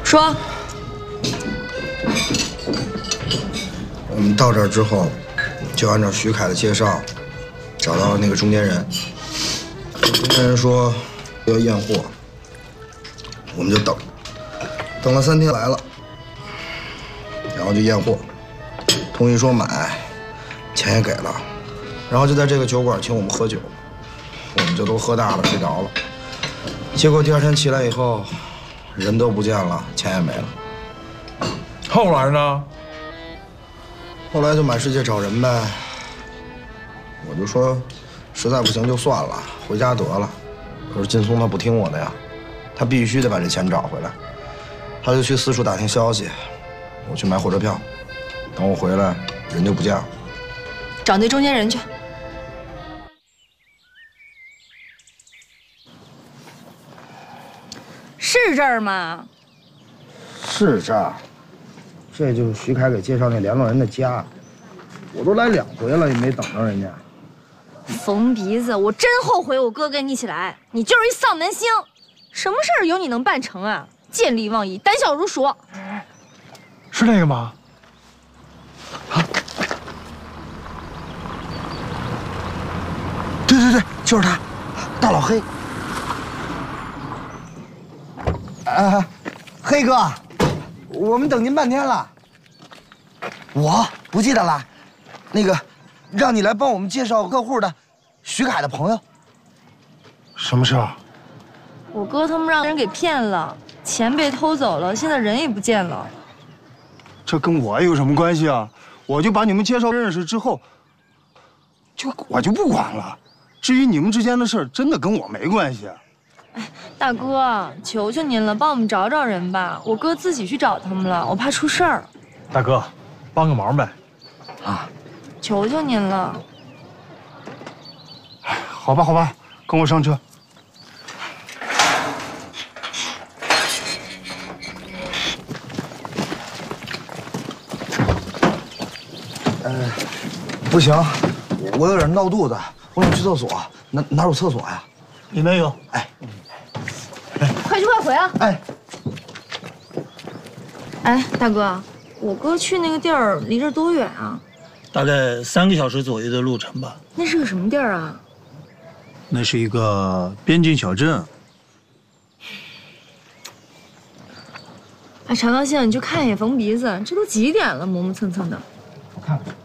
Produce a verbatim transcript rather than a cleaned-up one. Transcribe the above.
说。 我们到这儿之后，就按照徐凯的介绍，找到了那个中间人。中间人说要验货，我们就等，等了三天来了，然后就验货，同意说买，钱也给了，然后就在这个酒馆请我们喝酒，我们就都喝大了，睡着了。结果第二天起来以后，人都不见了，钱也没了。 后来呢？ 后来就满世界找人呗。我就说，实在不行就算了，回家得了。可是劲松他不听我的呀，他必须得把这钱找回来。他就去四处打听消息，我去买火车票。等我回来，人就不见了。 找那中间人去。是这儿吗？ 是这儿。这就是徐凯给介绍那联络人的家。我都来两回了，也没等着人家。 疯鼻子，我真后悔我哥跟你一起来，你就是一丧门星，什么事儿有你能办成啊？见利忘义，胆小如鼠。 是那个吗？ 啊！对对对，就是他，大老黑。啊，黑哥，我们等您半天了。我不记得了，那个，让你来帮我们介绍客户的，徐凯的朋友。 什么事儿？ 我哥他们让人给骗了，钱被偷走了，现在人也不见了。 这跟我有什么关系啊？我就把你们介绍认识之后，就我就不管了。至于你们之间的事儿，真的跟我没关系。 哎，大哥，求求您了，帮我们找找人吧。我哥自己去找他们了，我怕出事儿。 大哥，帮个忙呗。 啊， 求求您了。 哎，好吧，好吧，跟我上车。 呃，不行，我有点闹肚子，我想去厕所。哪哪有厕所呀？ 你那有？ 哎， 快去快回啊！ 哎， 哎，大哥，我哥去那个地儿离这儿多远啊？ 大概三个小时左右的路程吧。 那是个什么地儿啊？ 那是一个边境小镇。 哎，长高兴，你去看一眼，缝鼻子，这都几点了，磨磨蹭蹭的。 我看看。